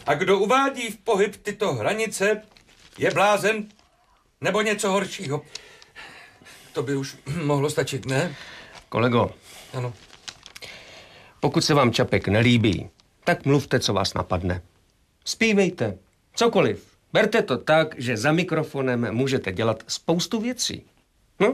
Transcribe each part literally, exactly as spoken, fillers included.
A kdo uvádí v pohyb tyto hranice, je blázen nebo něco horšího. To by už mohlo stačit, ne? Kolego. Ano. Pokud se vám Čapek nelíbí, tak mluvte, co vás napadne. Zpívejte. Cokoliv. Berte to tak, že za mikrofonem můžete dělat spoustu věcí. No?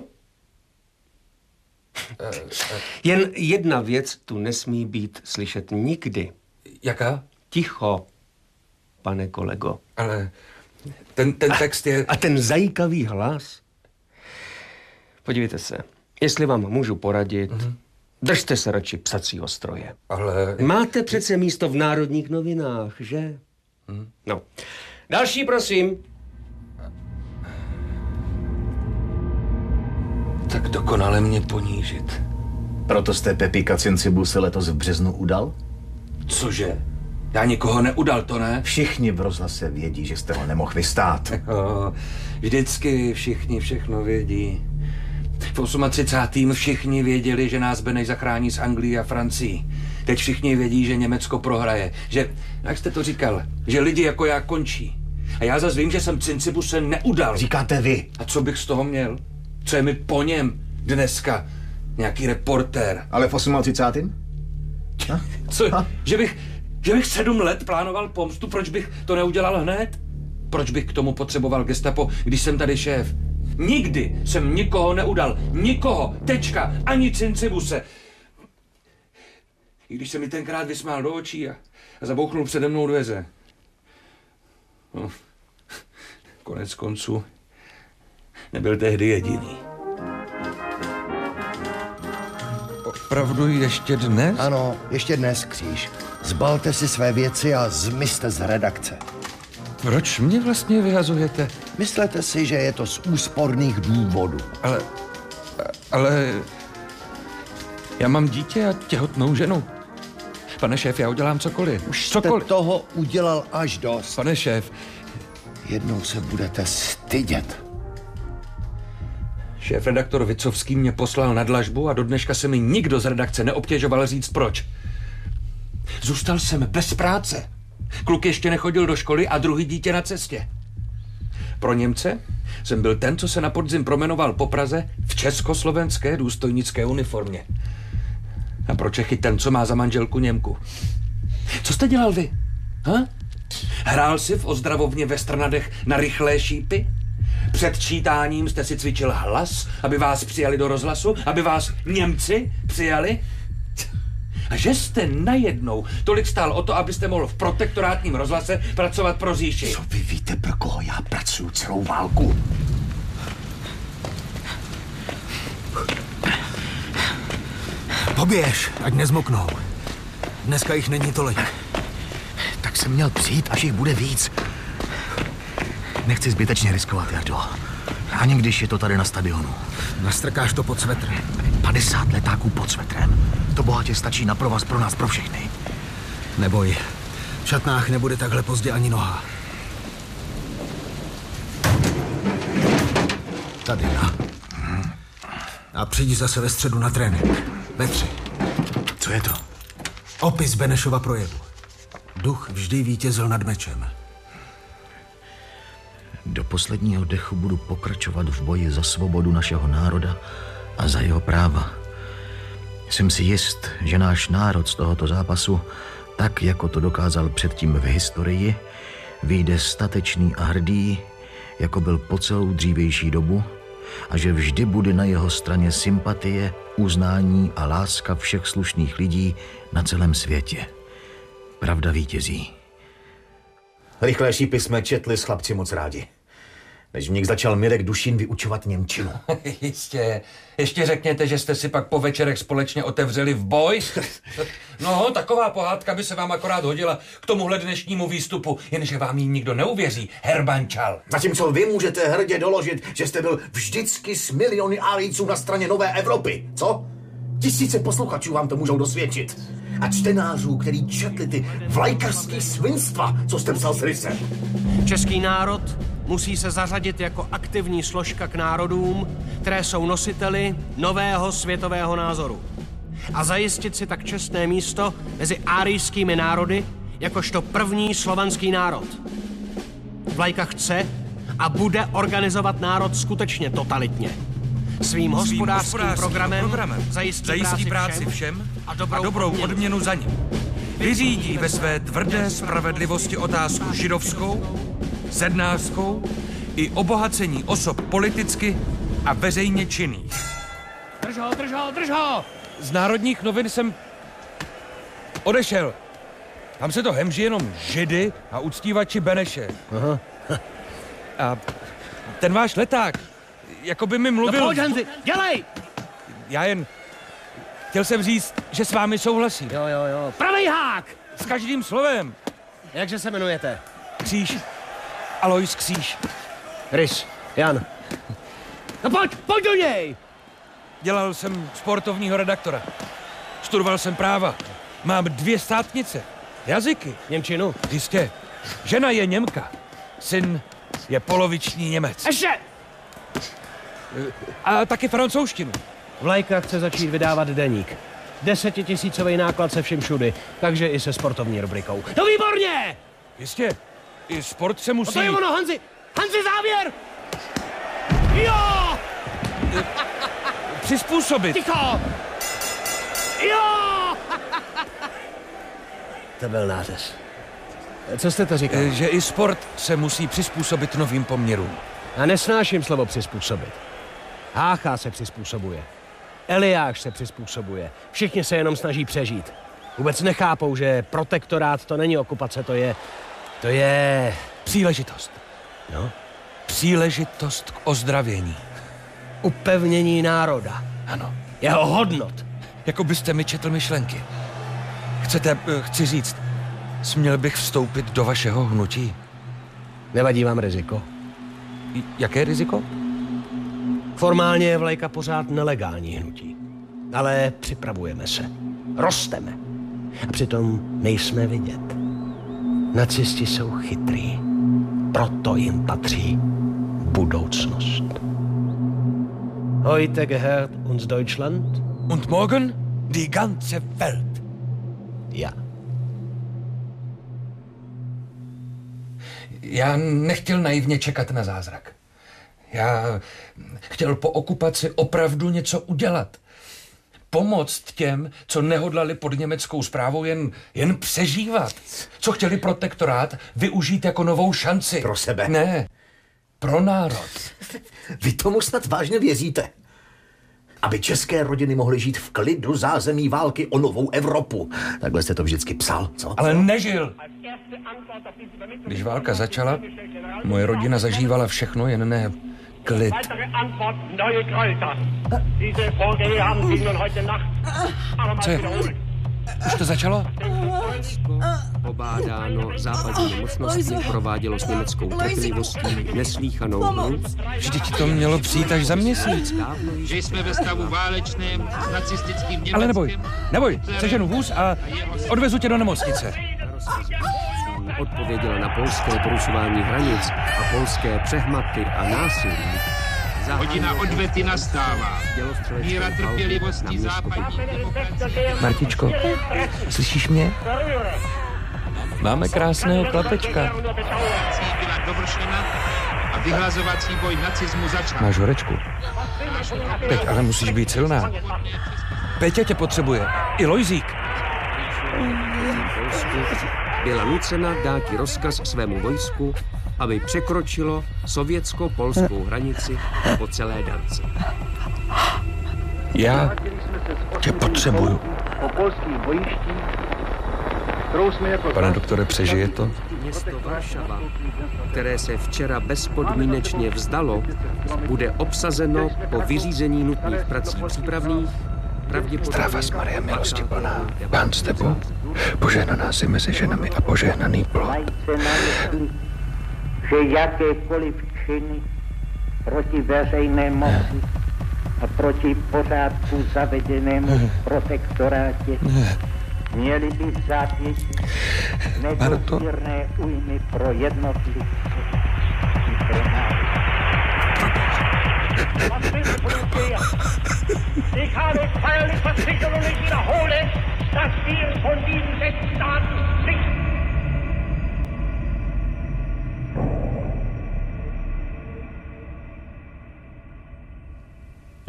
Uh, uh. Jen jedna věc tu nesmí být slyšet nikdy. Jaká? Ticho, pane kolego. Ale ten, ten text je... A, a ten zajíkavý hlas? Podívejte se, jestli vám můžu poradit, uh-huh. držte se radši psacího stroje. Ale... Máte přece místo v Národních novinách, že? Uh-huh. No. Další, prosím. Tak dokonale mě ponížit. Proto jste Pepíka Cincibuse letos v březnu udal? Cože? Já nikoho neudal, to ne? Všichni v rozhlase vědí, že jste ho nemohl vystát. Oh, vždycky všichni všechno vědí. V třicátém osmém všichni věděli, že nás Beneš zachrání z Anglii a Francii. Teď všichni vědí, že Německo prohraje. Že, jak jste to říkal, že lidi jako já končí. A já zase vím, že jsem Cincibuse neudal. Říkáte vy. A co bych z toho měl? Co je mi po něm dneska? Nějaký reportér. Ale v třicátém osmém Co? Ha? Že bych, že bych sedm let plánoval pomstu? Proč bych to neudělal hned? Proč bych k tomu potřeboval gestapo, když jsem tady šéf? Nikdy jsem nikoho neudal. Nikoho. Tečka. Ani Cincibuse. I když se mi tenkrát vysmál do očí a, a zabouchnul přede mnou dveře. No, konec konců nebyl tehdy jediný. Opravdu ještě dnes? Ano, ještě dnes, Kříž. Zbalte si své věci a zmizte z redakce. Proč mě vlastně vyhazujete? Myslete si, že je to z úsporných důvodů. Ale, ale... Já mám dítě a těhotnou ženu. Pane šéf, já udělám cokoliv. Už cokoliv. jste toho udělal až dost. Pane šéf. Jednou se budete stydět. Šéf-redaktor Vicovský mě poslal na dlažbu a do dneška se mi nikdo z redakce neobtěžoval říct proč. Zůstal jsem bez práce. Kluk ještě nechodil do školy a druhý dítě na cestě. Pro Němce jsem byl ten, co se na podzim promenoval po Praze v československé důstojnické uniformě. A pro Čechy ten, co má za manželku Němku. Co jste dělal vy? Ha? Hrál si v ozdravovně ve Strnadech na rychlé šípy? Před čítáním jste si cvičil hlas, aby vás přijali do rozhlasu? Aby vás Němci přijali? A že jste najednou tolik stál o to, abyste mohl v protektorátním rozhlase pracovat pro říši? Co vy víte, pro koho já pracuji celou válku? Poběž, ať nezmoknou. Dneska jich není tolik. Tak jsem měl přijít, až jich bude víc. Nechci zbytečně riskovat, Jardo. Ani když je to tady na stadionu. Nastrkáš to pod svetr. padesát letáků pod svetrem. To bohatě stačí na provaz pro nás, pro všechny. Neboj. V šatnách nebude takhle pozdě ani noha. Tady, na. A přijdi zase ve středu na trénink. Ve tři. Co je to? Opis Benešova projevu. Duch vždy vítězil nad mečem. Do posledního dechu budu pokračovat v boji za svobodu našeho národa a za jeho práva. Jsem si jist, že náš národ z tohoto zápasu, tak jako to dokázal předtím v historii, vyjde statečný a hrdý, jako byl po celou dřívější dobu, a že vždy bude na jeho straně sympatie, uznání a láska všech slušných lidí na celém světě. Pravda vítězí. Rychlé šípy jsme četli s chlapci moc rádi. Než v nich začal Mirek Dušín vyučovat němčinu. Jistě. Ještě řekněte, že jste si pak po večerech společně otevřeli v boj? No, taková pohádka by se vám akorát hodila k tomuhle dnešnímu výstupu, jenže vám ji nikdo neuvěří, Herbančal. Zatímco vy můžete hrdě doložit, že jste byl vždycky s miliony árijců na straně nové Evropy, co? Tisíce posluchačů vám to můžou dosvědčit. A čtenářů, který četli ty vlajkařský svinstva, co jste psal s rysem. Český národ musí se zařadit jako aktivní složka k národům, které jsou nositeli nového světového názoru. A zajistit si tak čestné místo mezi árijskými národy, jakožto první slovanský národ. Vlajka chce a bude organizovat národ skutečně totalitně. Svým hospodářským, hospodářským programem, programem zajistí, zajistí práci všem, všem a dobrou, a dobrou odměnu. odměnu za ní. Vyřídí ve své tvrdé spravedlivosti otázku židovskou, zednářskou i obohacení osob politicky a veřejně činných. Drž ho, drž ho, drž ho! Z Národních novin jsem odešel. Tam se to hemží jenom židy a uctívači Beneše. Aha. A ten váš leták, jako by mi mluvil... No pojď, Hanzi, dělej! Já jen chtěl jsem říct, že s vámi souhlasím. Jo, jo, jo. Pravej hák! S každým slovem. Jakže se jmenujete? Kříž. Alois Kříž. Rys. Jan. No pojď, pojď do něj! Dělal jsem sportovního redaktora. Studoval jsem práva. Mám dvě státnice. Jazyky. Němčinu? Jistě. Žena je Němka. Syn je poloviční Němec. Ještě! A taky francouzštinu. Vlajka chce začít vydávat deník. Desetitisícový náklad se vším všudy, takže i se sportovní rubrikou. No výborně! Jistě. I sport se musí... O to je ono, Hanzi! Hanzi, závěr! Jo! Přizpůsobit. Ticho! Jo! To byl nářez. Co jste to říkal? Že i sport se musí přizpůsobit novým poměrům. Já nesnáším slovo přizpůsobit. Hácha se přizpůsobuje. Eliáš se přizpůsobuje. Všichni se jenom snaží přežít. Vůbec nechápou, že protektorát to není okupace, to je... To je... Příležitost. No? Příležitost k ozdravění. Upevnění národa. Ano. Jeho hodnot. Jako byste mi četl myšlenky. Chcete, chci říct, směl bych vstoupit do vašeho hnutí? Nevadí vám riziko? Jaké riziko? Formálně je Vlajka pořád nelegální hnutí. Ale připravujeme se. Rosteme. A přitom nejsme vidět. Nacisti jsou chytrý. Proto jim patří budoucnost. Heute gehört uns Deutschland. Und morgen die ganze Welt. Ja. Já nechtěl naivně čekat na zázrak. Já chtěl po okupaci opravdu něco udělat. Pomoct těm, co nehodlali pod německou správou jen, jen přežívat. Co chtěli protektorát využít jako novou šanci. Pro sebe. Ne, pro národ. Vy tomu snad vážně věříte? Aby české rodiny mohly žít v klidu zázemí války o novou Evropu. Takhle jste to vždycky psal, co? Ale nežil. Když válka začala, moje rodina zažívala všechno, jen ne klid. Co je? Už to začalo? Pobádáno západními mocnostmi provádělo s německou trpělivostí neslýchanou hru. Vždyť to mělo přijít až za měsíc. Že jsme ve stavu válečném s nacistickým Německem. Ale neboj, neboj, seženu vůz a odvezu tě do nemocnice. Odpověděla na polské porušování hranic a polské přehmaty a násilí. Hodina odvety nastává. Míra trpělivosti západní demokracie. Martičko, slyšíš mě? Máme krásného chlapečka. Byla dovršena a vyhlazovací boj nacismu začal. Máš horečku. Teď ale musíš být silná. Péťa tě potřebuje. I Lojzík. Byla nucena dát rozkaz svému vojsku, aby překročilo sovětsko-polskou hranici po celé dálce. Já tě potřebuju. Pane doktore, přežije to? Město Varšava, které se včera bezpodmínečně vzdalo, bude obsazeno po vyřízení nutných prací přípravných. Zdravá s Maria, milosti plná, Pán s tebou, požehnaná jsi mezi ženami a požehnaný plod. Že jakékoliv činy proti veřejné moci a proti pořádku zavedenému v protektorátě měly by zápětí nedozírné újmy pro jednotlivce i pro národ. Ich habe feierlich versichert und ich wiederhole, dass wir von diesen sechs Staaten nicht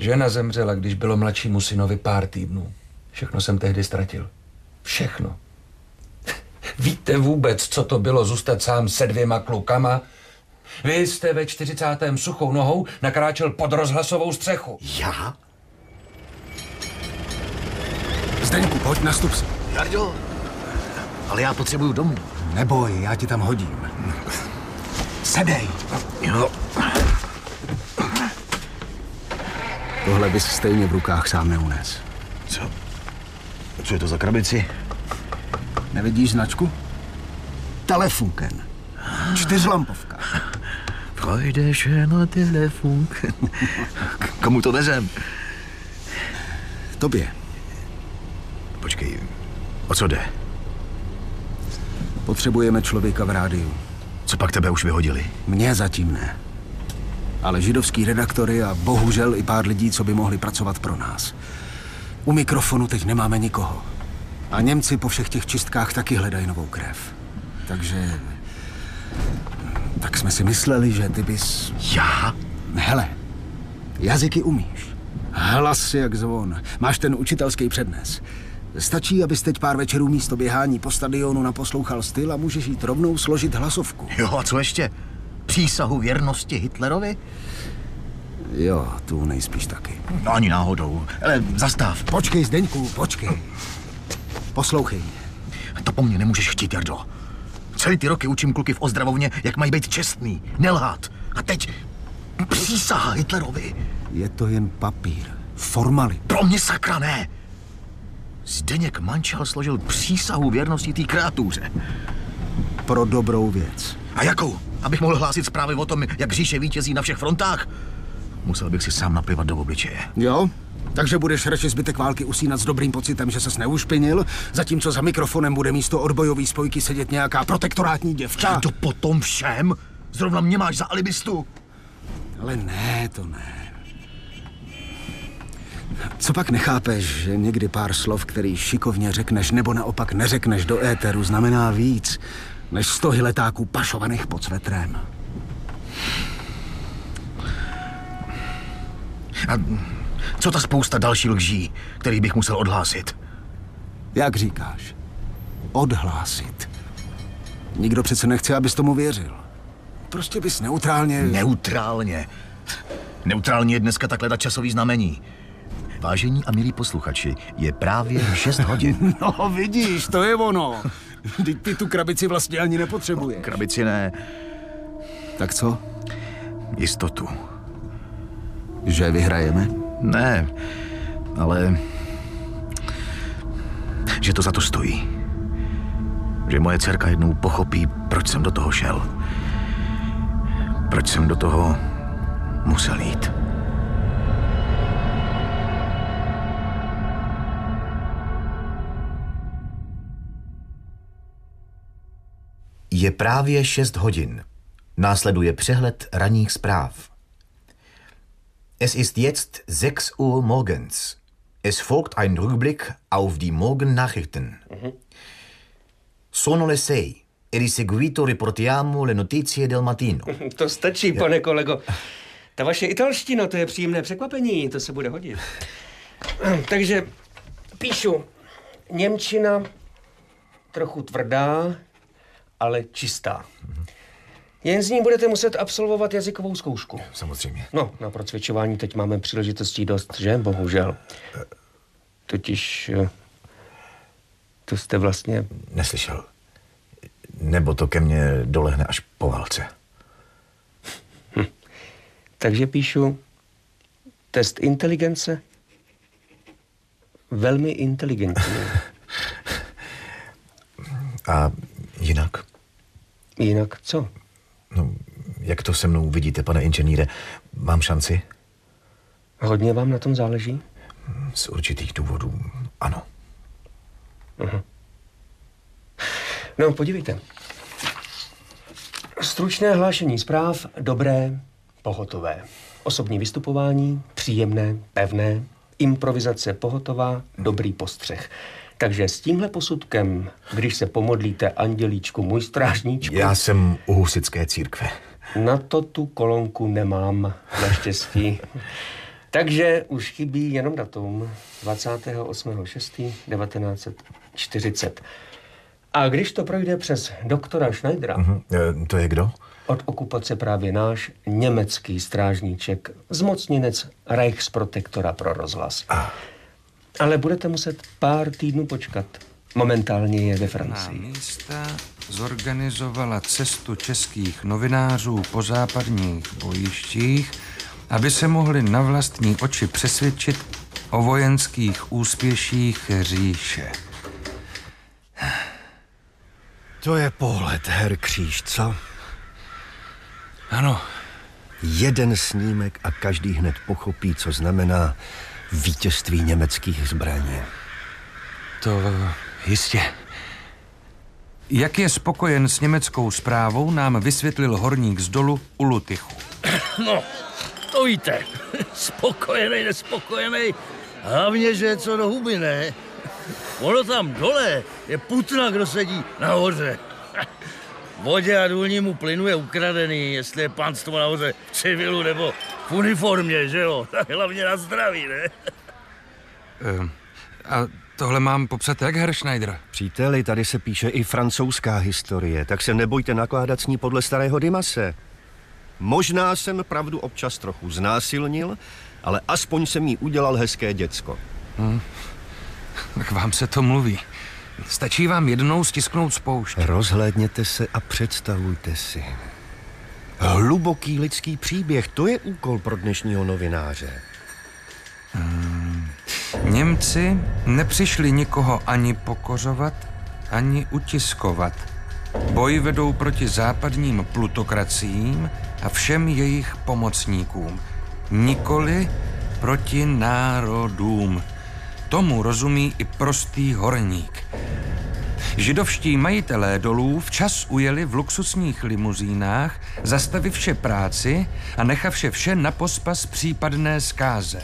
Žena zemřela, když bylo mladšímu synovi pár týdnů. Všechno jsem tehdy ztratil. Všechno. Víte vůbec, co to bylo zůstat sám se dvěma klukama? Vy jste ve čtyřicátém suchou nohou nakráčel pod rozhlasovou střechu. Já? Zdeňku, pojď, nastup si. Jarďo, ale já potřebuju domů. Neboj, já ti tam hodím. Sedej. Jo. Tohle bys stejně v rukách sám neunes. Co? Co je to za krabici? Nevidíš značku? Telefunken. Čtyřlampovka. Projdeš na telefunken. Komu to vezem? Tobě. Počkej, o co jde? Potřebujeme člověka v rádiu. Co pak tebe už vyhodili? Mně zatím ne. Ale židovský redaktory a bohužel i pár lidí, co by mohli pracovat pro nás. U mikrofonu teď nemáme nikoho. A Němci po všech těch čistkách taky hledají novou krev. Takže... Tak jsme si mysleli, že ty bys... Já? Hele, jazyky umíš. Hlas jak zvon. Máš ten učitelský přednes. Stačí, abys teď pár večerů místo běhání po stadionu naposlouchal styl a můžeš jít rovnou složit hlasovku. Jo, a co ještě? Přísahu věrnosti Hitlerovi? Jo, tu nejspíš taky. No ani náhodou. Ale zastav. Počkej, Zdeňku, počkej. Poslouchej mě. To po mně nemůžeš chtít, Jardo. Celý ty roky učím kluky v ozdravovně, jak mají být čestný, nelhát. A teď přísaha Hitlerovi. Je to jen papír. Formalit. Pro mě sakra ne. Zdeněk Mančal složil přísahu věrnosti té kreatuře. Pro dobrou věc. A jakou? Abych mohl hlásit zprávy o tom, jak říše vítězí na všech frontách? Musel bych si sám naplivat do obličeje. Jo? Takže budeš radši zbytek války usínat s dobrým pocitem, že ses neušpinil, zatímco za mikrofonem bude místo odbojové spojky sedět nějaká protektorátní děvča. To potom všem? Zrovna mě máš za alibistu. Ale ne, to ne. Co pak nechápeš, že někdy pár slov, který šikovně řekneš nebo naopak neřekneš do éteru, znamená víc než stohy letáků pašovaných pod svetrem? A co ta spousta další lží, který bych musel odhlásit? Jak říkáš? Odhlásit. Nikdo přece nechce, abys tomu věřil. Prostě bys neutrálně... Neutrálně. Neutrálně je dneska takhle časový znamení. Vážení a milí posluchači, je právě šest hodin. No vidíš, to je ono. Teď ty tu krabici vlastně ani nepotřebuješ. Krabici ne. Tak co? Jistotu. Že vyhrajeme? Ne, ale... že to za to stojí. Že moje dcerka jednou pochopí, proč jsem do toho šel. Proč jsem do toho musel jít. Je právě šest hodin. Následuje přehled ranních zpráv. Es ist jetzt sechs Uhr morgens. Es folgt ein Rückblick auf die Morgennachrichten. Mhm. Sono le sei e di seguito riportiamo le notizie del mattino. To stačí, pane kolego. Ta vaše italština, to je příjemné překvapení, to se bude hodit. Takže píšu, němčina trochu tvrdá, ale čistá. Jen z ní budete muset absolvovat jazykovou zkoušku. Samozřejmě. No, na procvičování teď máme příležitostí dost, že? Bohužel. Totiž... To jste vlastně... Neslyšel. Nebo to ke mně dolehne až po válce. Hm. Takže píšu test inteligence. Velmi inteligentní. A jinak? Jinak co? No, jak to se mnou vidíte, pane inženýre? Mám šanci? Hodně vám na tom záleží? Z určitých důvodů, ano. Aha. No, podívejte. Stručné hlášení zpráv, dobré, pohotové. Osobní vystupování, příjemné, pevné. Improvizace pohotová, dobrý postřeh. Takže s tímhle posudkem, když se pomodlíte, andělíčku, můj strážníčku... Já jsem u husitské církve. Na to tu kolonku nemám, naštěstí. Takže už chybí jenom datum dvacátého osmého šestého devatenáct set čtyřicet. A když to projde přes doktora Schneidera... Uh-huh. E, to je kdo? Od okupace právě náš německý strážníček, zmocněnec Reichsprotektora pro rozhlas. Ah. Ale budete muset pár týdnů počkat. Momentálně je ve Francii. Místa zorganizovala cestu českých novinářů po západních bojištích, aby se mohli na vlastní oči přesvědčit o vojenských úspěších říše. To je pohled, Herr Kříž, co? Ano. Jeden snímek a každý hned pochopí, co znamená vítězství německých zbraní. To jistě. Jak je spokojen s německou zprávou, nám vysvětlil horník z dolu u Lutychu. No, to víte. Spokojenej, nespokojenej. Hlavně, že je co do huby, ne? Ono tam dole je putna, kdo sedí nahoře. Vodě a důlnímu plynu je ukradený, jestli je pánstvo nahoře v civilu nebo v uniformě, že jo? Hlavně na zdraví, ne? Uh, a tohle mám popsat jak, Herr Schneider? Příteli, tady se píše i francouzská historie, tak se nebojte nakládat s ní podle starého Dimase. Možná jsem pravdu občas trochu znásilnil, ale aspoň jsem jí udělal hezké děcko. Hmm. Tak vám se to mluví. Stačí vám jednou stisknout spoušť. Rozhlédněte se a představujte si. Hluboký lidský příběh, to je úkol pro dnešního novináře. Hmm. Němci nepřišli nikoho ani pokořovat, ani utiskovat. Boj vedou proti západním plutokraciím a všem jejich pomocníkům. Nikoli proti národům. Tomu rozumí i prostý horník. Židovští majitelé dolů včas ujeli v luxusních limuzínách, zastavivše práci a nechavše vše na pospas případné zkáze.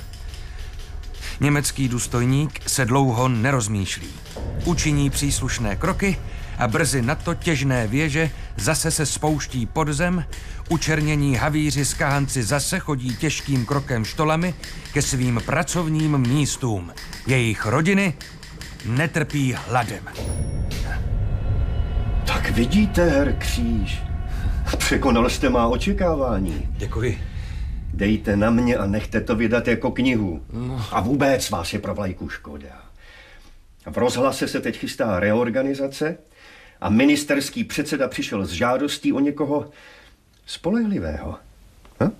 Německý důstojník se dlouho nerozmýšlí. Učiní příslušné kroky a brzy na to těžné věže zase se spouští pod zem, učernění havíři s kahanci zase chodí těžkým krokem štolami ke svým pracovním místům. Jejich rodiny netrpí hladem. Tak vidíte, Herr Kříž. Překonal jste má očekávání. Děkuji. Dejte na mě a nechte to vydat jako knihu. No. A vůbec vás je pro vlajku škoda. V rozhlase se teď chystá reorganizace a ministerský předseda přišel s žádostí o někoho spolehlivého. Hm?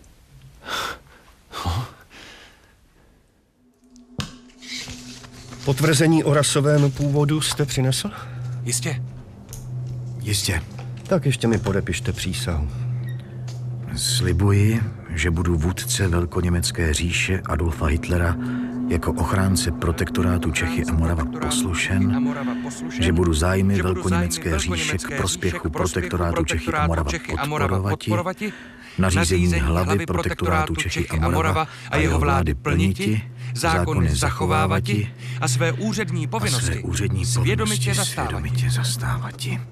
Potvrzení o rasovém původu jste přinesl? Jistě. Jistě. Tak ještě mi podepište přísahu. Slibuji, že budu vůdce velkoněmecké říše Adolfa Hitlera jako ochránce protektorátu Čechy a Morava poslušen, že budu zájmy velkoněmecké říše k prospěchu protektorátu Čechy a Morava podporovati, nařízení hlavy protektorátu Čechy a Morava a jeho vlády plniti, zákony zachovávati a své úřední povinnosti svědomitě zastávati.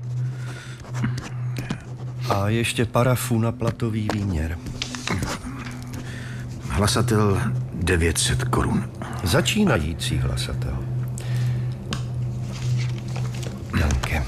A ještě parafu na platový výměr. Hlasatel devět set korun. Začínající hlasatel. Danke.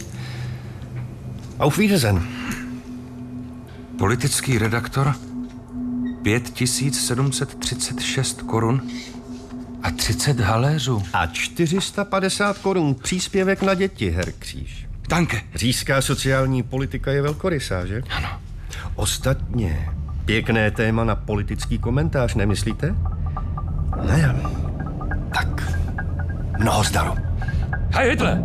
Auf Wiedersehen. Politický redaktor pět tisíc sedm set třicet šest korun a třicet haléřů. A čtyři sta padesát korun příspěvek na děti, Herr Kříž. Danke. Říšská sociální politika je velkorysá, že? Ano. Ostatně, pěkné téma na politický komentář, nemyslíte? Ne, tak mnoho zdaru. Hej, Hitler!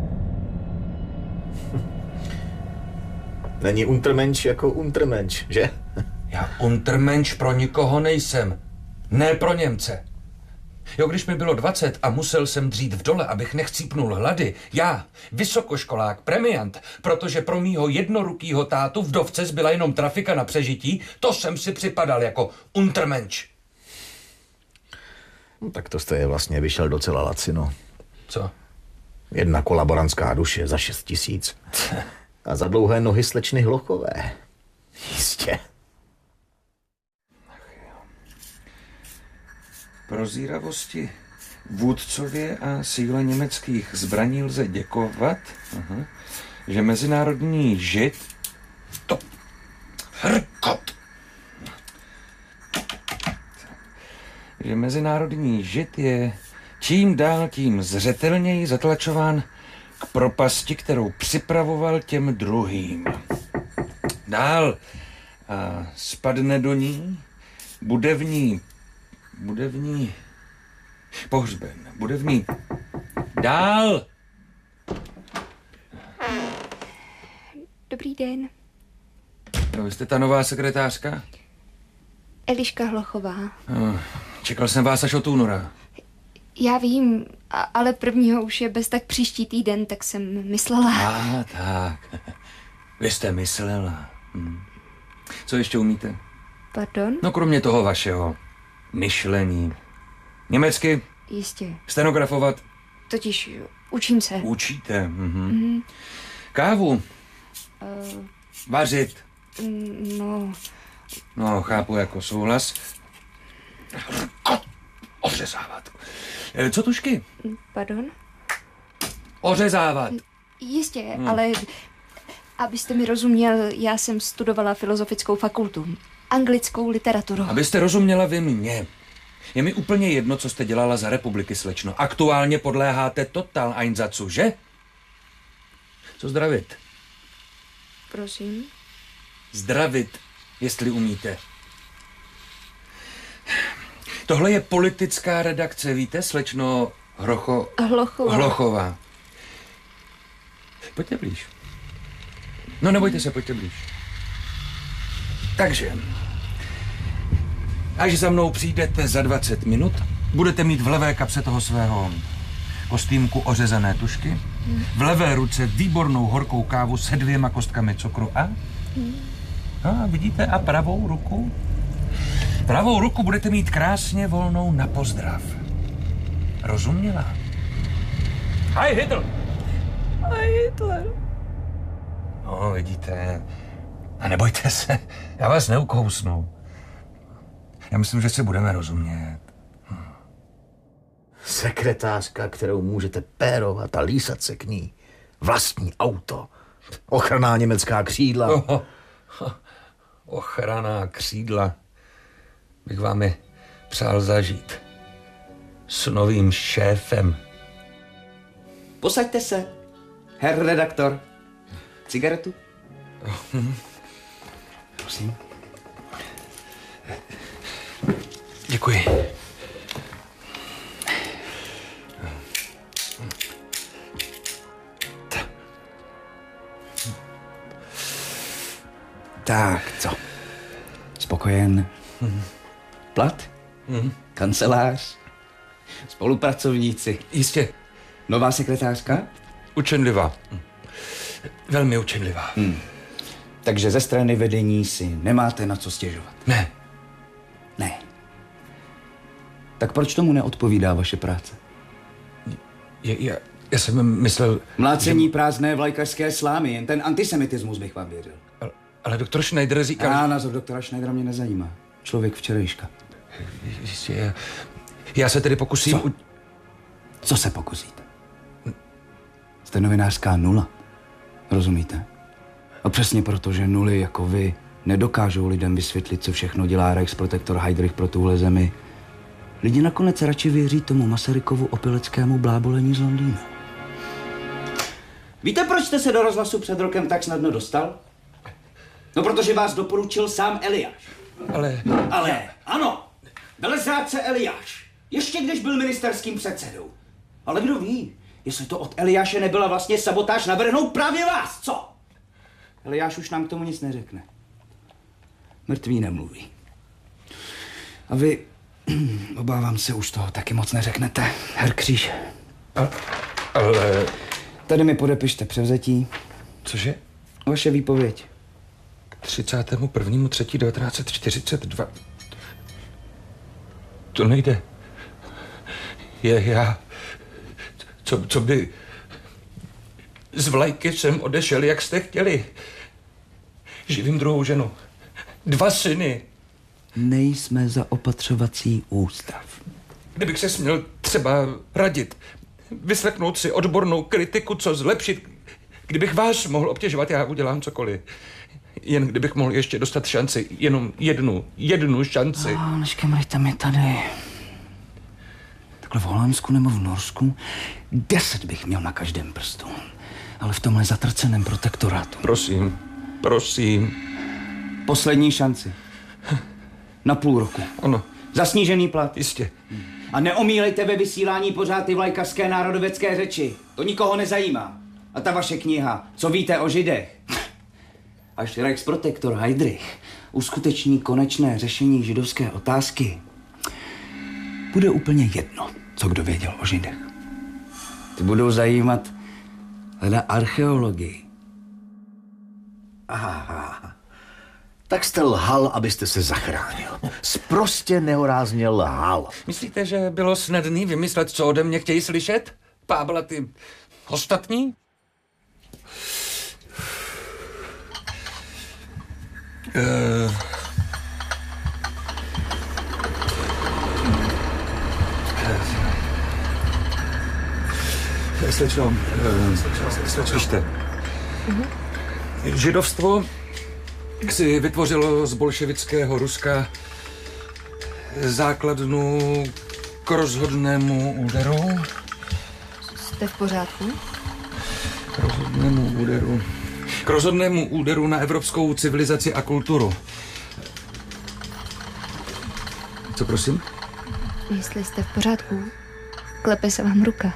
Není Untermensch jako Untermensch, že? Já Untermensch pro nikoho nejsem. Ne pro Němce. Jo, když mi bylo dvacet a musel jsem dřít v dole, abych nechcípnul hlady, já, vysokoškolák, premiant, protože pro mýho jednorukýho tátu vdovce zbyla jenom trafika na přežití, to jsem si připadal jako Untermensch. No, tak to jste je vlastně vyšel docela lacino. Co? Jedna kolaborantská duše za šest tisíc. A za dlouhé nohy slečny Hlochové. Jistě. Prozíravosti vůdcově a síle německých zbraní lze děkovat, aha, že mezinárodní žid... To... Hrkot! Že mezinárodní žid je čím dál tím zřetelněji zatlačován k propasti, kterou připravoval těm druhým. Dál a spadne do ní, bude v ní, bude v ní pohřben, bude v ní dál. Dobrý den. No, vy jste ta nová sekretářka? Eliška Hlochová. No, čekal jsem vás až od února. Já vím, a, ale prvního už je bez tak příští týden, tak jsem myslela. A tak, vy jste myslela. Hm. Co ještě umíte? Pardon? No kromě toho vašeho myšlení. Německy? Jistě. Stenografovat? Totiž učím se. Učíte? Mhm. Mhm. Kávu? Uh, Vařit? No... No, chápu jako souhlas. Ořezávat. Co tušky? Pardon? Ořezávat. Jistě, Hmm. ale abyste mi rozuměl, já jsem studovala filozofickou fakultu. Anglickou literaturu. Abyste rozuměla vy mě. Je mi úplně jedno, co jste dělala za republiky, slečno. Aktuálně podléháte total Einsazu, že? Co zdravit? Prosím? Zdravit, jestli umíte. Tohle je politická redakce, víte, slečno Hrocho... Hlochová. Hlochová. Pojďte blíž. No nebojte se, pojďte blíž. Takže, až za mnou přijdete za dvacet minut, budete mít v levé kapse toho svého kostýmku ořezané tušky, v levé ruce výbornou horkou kávu se dvěma kostkami cukru a... A vidíte, a pravou ruku? Pravou ruku budete mít krásně volnou na pozdrav. Rozuměla? Heil Hitler! Heil Hitler. No, vidíte. A nebojte se, já vás neukousnu. Já myslím, že si budeme rozumět. Hm. Sekretářka, kterou můžete pérovat a lísat se k ní. Vlastní auto. Ochranná německá křídla. Oh, oh, ochranná křídla. Bych vám je přál zažít. S novým šéfem. Posaďte se, herr redaktor. Cigaretu? Prosím. Děkuji. Tak, co? Spokojen? Mm. Plat? Mm. Kancelář? Spolupracovníci? Jistě. Nová sekretářka? Učenlivá. Velmi učenlivá. Hmm. Takže ze strany vedení si nemáte na co stěžovat? Ne. Ne. Tak proč tomu neodpovídá vaše práce? Je, já, já jsem myslel... Mlácení že... prázdné vlajkařské slámy, jen ten antisemitismus bych vám věřil. Ale, ale doktor Schneider říkal... A názor doktora Schneidera mě nezajímá. Člověk včerejška. Jistě, já, já se tedy pokusím... Co? Co se pokusíte? Jste novinářská nula. Rozumíte? A přesně proto, že nuly jako vy nedokážou lidem vysvětlit, co všechno dělá Reichsprotektor Heydrich pro tuhle zemi, lidi nakonec radši věří tomu Masarykovu opileckému blábolení z Londýna. Víte, proč jste se do rozhlasu před rokem tak snadno dostal? No, protože vás doporučil sám Eliáš. Ale... Ale, ano, velezrádce Eliáš. Ještě když byl ministerským předsedou. Ale kdo ví, jestli to od Eliáše nebyla vlastně sabotáž navrhnout právě vás, co? Eliáš už nám k tomu nic neřekne. Mrtví nemluví. A vy, obávám se, už toho taky moc neřeknete, herr Kříž. A, ale... Tady mi podepište převzetí. Cože? Vaše výpověď. K třicátému prvnímu třetímu devatenáct set čtyřicet dva. To nejde. Je já... Co, co by... Z vlajky jsem odešel, jak jste chtěli. Živím druhou ženu. Dva syny. Nejsme zaopatřovací ústav. kdybych se směl třeba radit, vyslechnout si odbornou kritiku, co zlepšit, kdybych vás mohl obtěžovat, já udělám cokoliv. Jen kdybych mohl ještě dostat šanci, jenom jednu, jednu šanci. No, neškemraj, tam je tady. Takhle v Holandsku nebo v Norsku deset bych měl na každém prstu. Ale v tomhle zatrceném protektorátu. Prosím, prosím. Poslední šanci. Na půl roku. Ano. Za snížený plat. Jistě. A neomílejte ve vysílání pořád ty vlajkařské národovecké řeči. To nikoho nezajímá. A ta vaše kniha, co víte o Židech? Až Reichsprotektor Heydrich uskuteční konečné řešení židovské otázky, bude úplně jedno, co kdo věděl o Židech. Ty budou zajímat hledá archeologii. Aha. Tak jste lhal, abyste se zachránil. Sprostě nehorázně lhal. Myslíte, že bylo snadný vymyslet, co ode mě chtějí slyšet? Pábla ty ostatní? Uh... Slečno, slyšte. Židovstvo si vytvořilo z bolševického Ruska základnu k rozhodnému úderu. Jste v pořádku? K rozhodnému úderu. K rozhodnému úderu na evropskou civilizaci a kulturu. Co prosím? Jestli jste v pořádku, klepe se vám ruka.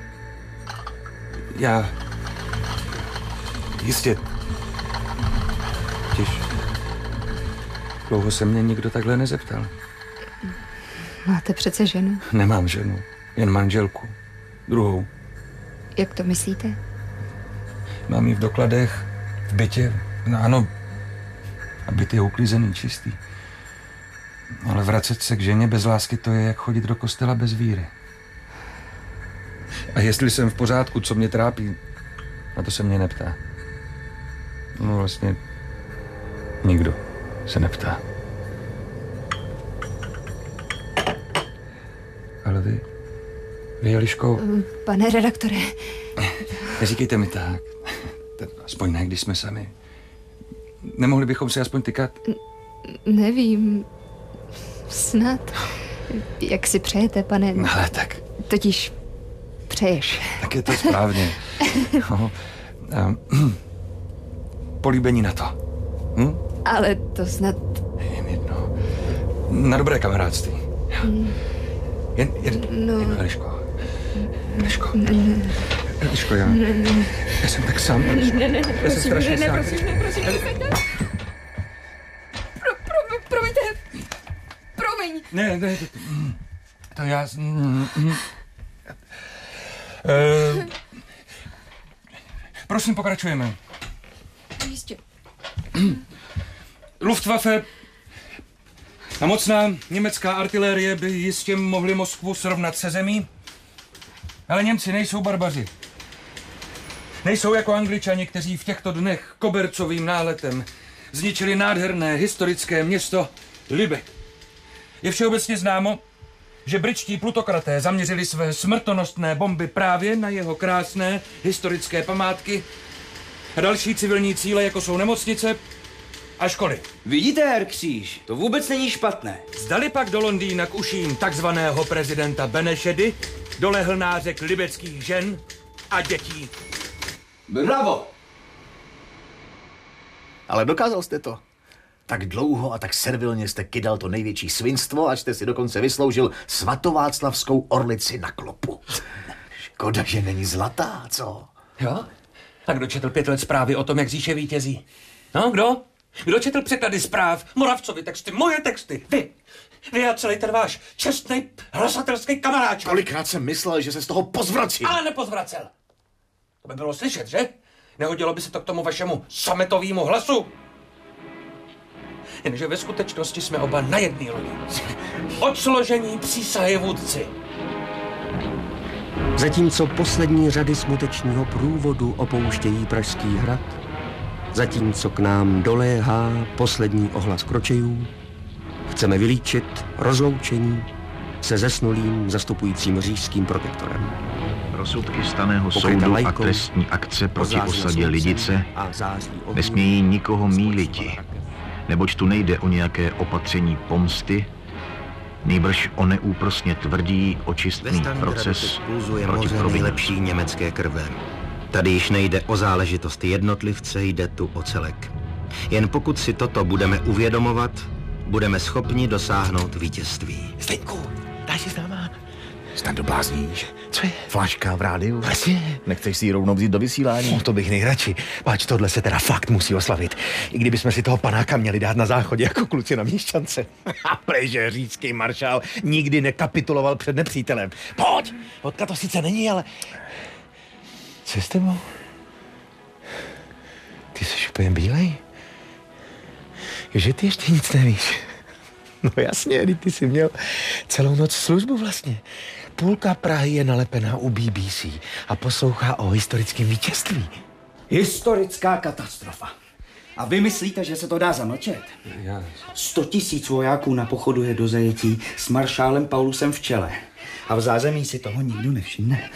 Já... Jistě. Těž... Dlouho se mě nikdo takhle nezeptal. Máte přece ženu. Nemám ženu, jen manželku. Druhou. Jak to myslíte? Mám ji v dokladech, v bytě. No ano, a byt je uklízený, čistý. Ale vracet se k ženě bez lásky, to je jak chodit do kostela bez víry. A jestli jsem v pořádku, co mě trápí, na to se mě neptá. No vlastně nikdo se neptá. Ale vy, vy, Eliško... Pane redaktore... Neříkejte mi tak. Aspoň ne, když jsme sami. Nemohli bychom se aspoň tykat? Nevím. Snad. Jak si přejete, pane... No, ale tak... Totiž přeješ. Tak je to správně. No, um, políbení na to. Hm? Ale to snad... Jen jedno. Na dobré kamarádství. Mm. Jen, jen, no. jen, Eliško. Eliško. Ne. Eliško, já... Ne, ne. Já jsem tak sám, Eliško. Ne, ne, ne, já jsem strašně ne, sám. prosím, ne, prosím, ne, pro, pro, promiňte. Promiň. Ne, ne, to, to já... Mm, mm. Uh, prosím, pokračujeme. Jistě. Luftwaffe a mocná německá artilérie by jistě mohli Moskvu srovnat se zemí, ale Němci nejsou barbaři. Nejsou jako Angličani, kteří v těchto dnech kobercovým náletem zničili nádherné historické město Lübeck. Je všeobecně známo, že britští plutokraté zaměřili své smrtonostné bomby právě na jeho krásné historické památky a další civilní cíle, jako jsou nemocnice a školy. Vidíte, Herr Kříž, to vůbec není špatné. Zdali pak do Londýna k uším takzvaného prezidenta Benešedy dolehl nářek libeckých žen a dětí. Bravo! Ale dokázal jste to. Tak dlouho a tak servilně jste kydal to největší svinstvo, až jste si dokonce vysloužil svatováclavskou orlici na klopu. Škoda, že není zlatá, co? Jo? A kdo četl pět let zprávy o tom, jak Říše vítězí? No, kdo? Kdo četl překlady zpráv? Moravcovi texty, moje texty, vy. Vy a celý ten váš čestný hlasatelský kamaráč. Kolikrát jsem myslel, že se z toho pozvracil. Ale nepozvracel. To by bylo slyšet, že? Nehodilo by se to k tomu vašemu sametovému hlasu? Jenže ve skutečnosti jsme oba na jedné lodi. Od složení přísahy vůdci. Zatímco poslední řady smutečního průvodu opouštějí Pražský hrad, zatímco k nám doléhá poslední ohlas kročejů, chceme vylíčit rozloučení se zesnulým zastupujícím říšským protektorem. Rozsudky staného Pokryta soudu a lajkou, trestní akce proti ozáří osadě sluncem Lidice a září ohňů, nesmějí nikoho mýliti, společná rakev. neboť tu nejde o nějaké opatření pomsty, nýbrž o neúprosně tvrdý očistný proces pulzuje proti moře provině. nejlepší německé krve. Tady již nejde o záležitost jednotlivce, jde tu o celek. Jen pokud si toto budeme uvědomovat, budeme schopni dosáhnout vítězství. Zdeňku, dáš si s náma? Stando, blázníš? Co je? Flaška v rádiu? Vlastně. Nechceš si ji rovnou vzít do vysílání? No, to bych nejradši. Páč, tohle se teda fakt musí oslavit. I kdybychom si toho panáka měli dát na záchodě jako kluci na Měšťance. A prejže řícký maršál nikdy nekapituloval před nepřítelem. Pojď! Vodka to sice není, ale... Co je s tebou? Ty jsi úplně bílej? Že ty ještě nic nevíš. No jasně, ty jsi měl celou noc službu vlastně. Půlka Prahy je nalepená u B B C a poslouchá o historickém vítězství. Historická katastrofa. A vy myslíte, že se to dá zamlčet? Já... Sto tisíc vojáků na pochodu je do zajetí s maršálem Paulusem v čele. A v zázemí si toho nikdo nevšimne.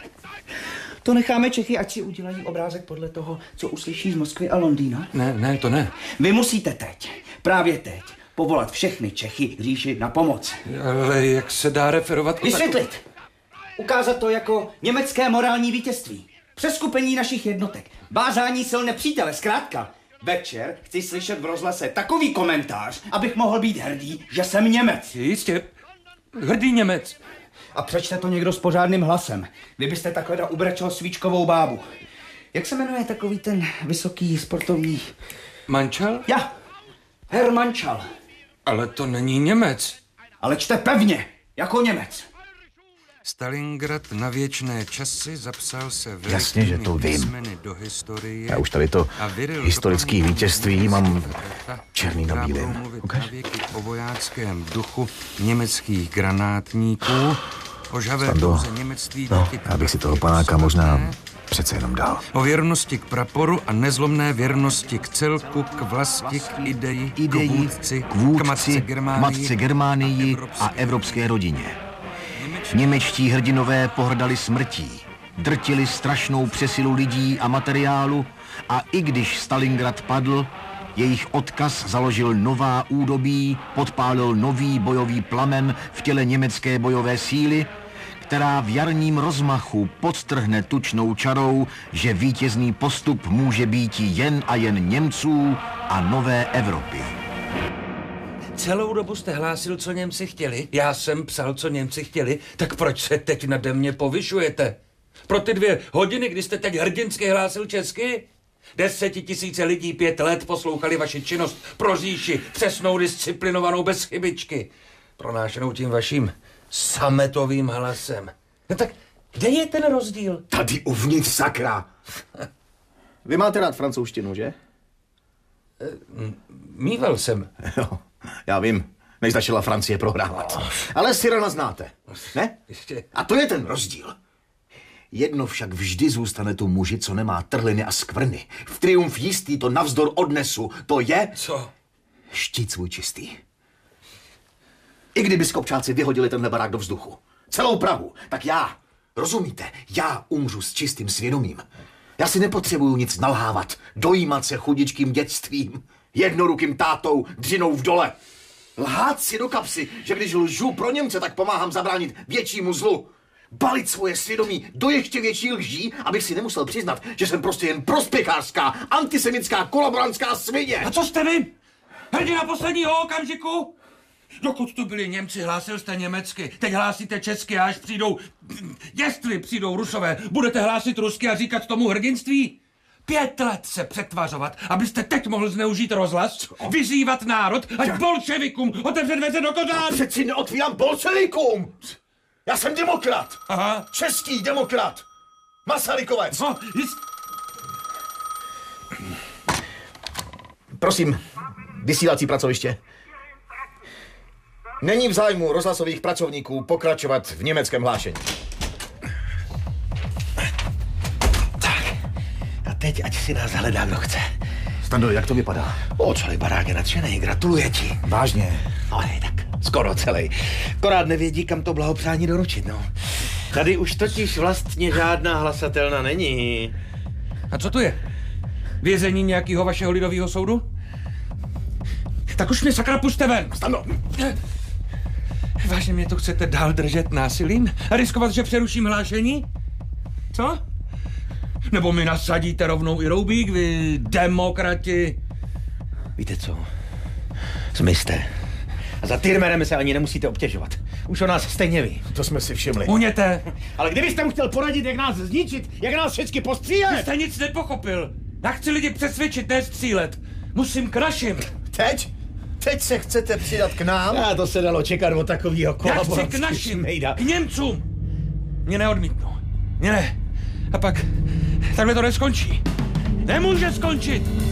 To necháme Čechy, ať si udělají obrázek podle toho, co uslyší z Moskvy a Londýna? Ne, ne, to ne. Vy musíte teď, právě teď, povolat všechny Čechy říši na pomoc. Ale jak se dá referovat? o Vysvětlit! Ukázat to jako německé morální vítězství. Přeskupení našich jednotek. Bázání sil nepřítele, zkrátka. Večer chci slyšet v rozhlase takový komentář, abych mohl být hrdý, že jsem Němec. Jistě. Hrdý Němec. A přečte to někdo s pořádným hlasem. Vy byste takhle ubrečel svíčkovou bábu. Jak se jmenuje takový ten vysoký sportovní... Mančal? Já. Herr Mančal. Ale to není Němec. Ale čte pevně, jako Němec. Stalingrad na věčné časy zapsal se velikými Jasně, že to vím. písmeny do historie. Já už tady to historické vítězství mám černý na bílém. Ukaž? O vojáckém duchu německých granátníků, o žhavé Stando, touze němectví no, díky já bych si toho panáka možná přece jenom dal. O věrnosti k praporu a nezlomné věrnosti k celku, k vlasti, k ideji, Ideji, k vůdci, k vůdci, k matce k Germánii, matce Germánii a evropské rodině. Němečtí hrdinové pohrdali smrtí, drtili strašnou přesilu lidí a materiálu a i když Stalingrad padl, jejich odkaz založil nová údobí, podpálil nový bojový plamen v těle německé bojové síly, která v jarním rozmachu podtrhne tučnou čarou, že vítězný postup může být jen a jen Němců a nové Evropy. Celou dobu jste hlásil, co Němci chtěli. Já jsem psal, co Němci chtěli. Tak proč se teď nade mě povyšujete? Pro ty dvě hodiny, kdy jste teď hrdinsky hlásil česky? Desetitisíce lidí pět let poslouchali vaši činnost pro říši, přesnou, disciplinovanou, bez chybičky. Pronášenou tím vaším sametovým hlasem. No tak kde je ten rozdíl? Tady uvnitř, sakra! Vy máte rád francouzštinu, že? Mýval jsem. Jo, já vím, než začala Francie prohrávat. Ale Cyrana znáte, ne? A to je ten rozdíl. Jedno však vždy zůstane tu muži, co nemá trhliny a skvrny. V triumf jistý to navzdor odnesu. To je... Co? Štít svůj čistý. I kdyby skopčáci vyhodili tenhle barák do vzduchu, celou Prahu, tak já, rozumíte, já umřu s čistým svědomím. Já si nepotřebuju nic nalhávat, dojímat se chudičkým dětstvím, jednorukým tátou, dřinou v dole. Lhát si do kapsy, že když lžu pro Němce, tak pomáhám zabránit většímu zlu. Balit svoje svědomí do ještě větší lží, abych si nemusel přiznat, že jsem prostě jen prospěchářská, antisemitská, kolaborantská svině. A co jste vy? Hrdina posledního okamžiku? Dokud tu byli Němci, hlásil jste německy, teď hlásíte česky a až přijdou, jestli přijdou Rusové, budete hlásit rusky a říkat tomu hrdinství? Pět let se přetvařovat, abyste teď mohl zneužít rozhlas, vyzývat národ, ať bolševikům otevře dveře do kořán. Přeci neotvírám bolševikům! Já jsem demokrat! Aha. Český demokrat! Masarykovec! No, jist... Prosím, vysílací pracoviště. Není v zájmu rozhlasových pracovníků pokračovat v německém hlášení. Tak, a teď ať si nás hledá, kdo chce. Stando, jak to vypadá? O, celý barák je nadšený, gratuluji ti. Vážně? Ale tak, skoro celý. Akorát nevědí, kam to blahopřání doručit, no. Tady už totiž vlastně žádná hlasatelna není. A co to je? Vězení nějakého vašeho lidového soudu? Tak už mě sakra puste ven! Stando! Vážně mě to chcete dál držet násilím? A riskovat, že přeruším hlášení? Co? Nebo mi nasadíte rovnou i roubík, vy demokrati? Víte co? Zmizte. A za Tyrmerem se ani nemusíte obtěžovat. Už o nás stejně ví. To jsme si všimli. Uněte! Ale kdybyste mu chtěl poradit, jak nás zničit, jak nás všechny postřílet? Vy jste nic nepochopil. Já chci lidi přesvědčit, ne střílet. Musím k našim. Teď? Teď se chcete přidat k nám? Já to se dalo čekat od takového kolaboranského Já chci k našim, šmejda. k Němcům. Mě neodmítnou. Mě ne. A pak takhle to neskončí. Nemůže skončit.